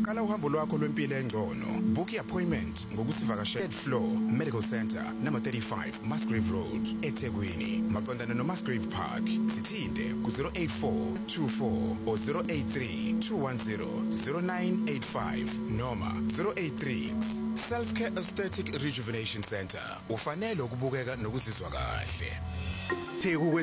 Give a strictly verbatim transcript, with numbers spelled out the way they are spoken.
Qala uhambo lwakho lwempilo engcono. Book i-appointment ngokusivakashela third floor Medical Center number thirty-five Musgrave Road eThekwini. Maqondana no Musgrave Park. Sithinte ku zero eight four two four or zero eight three two one zero zero nine eight five noma zero eight three. Self-Care Aesthetic Rejuvenation Center. Ufanele ukubukeka nokuzizwa kahle.